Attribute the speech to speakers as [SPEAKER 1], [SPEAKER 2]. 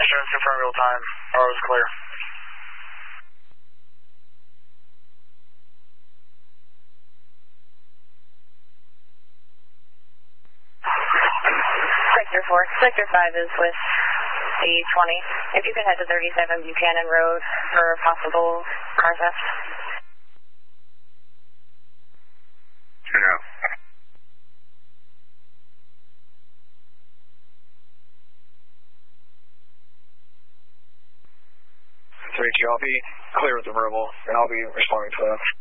[SPEAKER 1] insurance confirm real time. R is clear.
[SPEAKER 2] Sector 4. Sector 5 is with the 20. If you can head to 37 Buchanan Road for possible car theft.
[SPEAKER 1] No. 3GLB, clear with the verbal, and I'll be responding to that.